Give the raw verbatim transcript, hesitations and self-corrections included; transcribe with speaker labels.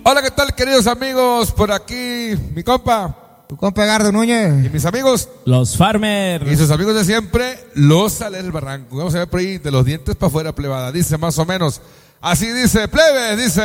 Speaker 1: Hola, ¿qué tal, queridos amigos? Por aquí, mi compa.
Speaker 2: Tu compa Edgardo Núñez.
Speaker 1: Y mis amigos.
Speaker 3: Los Farmers.
Speaker 1: Y sus amigos de siempre, los Sales del Barranco. Vamos a ver por ahí, de los dientes para afuera, plebada. Dice más o menos. Así dice, plebe, dice.